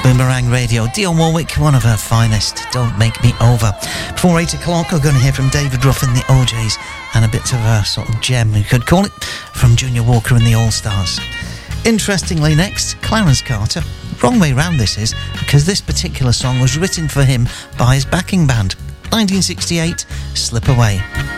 Boomerang Radio. Dionne Warwick, one of her finest. Don't Make Me Over. Before 8 o'clock, we're going to hear from David Ruffin, the OJs, and a bit of a sort of gem, you could call it, from Junior Walker and the All-Stars. Interestingly, next, Clarence Carter. Wrong way round this is, because this particular song was written for him by his backing band. 1968, Slip Away.